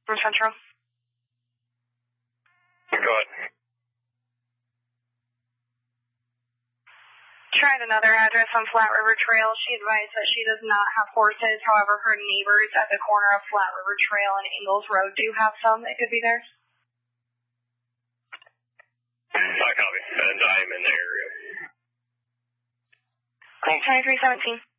from Central. Go ahead. Tried another address on Flat River Trail. She advised that she does not have horses. However, her neighbors at the corner of Flat River Trail and Ingalls Road do have some. It could be theirs. I copy. And I am in the area. Great, 2317.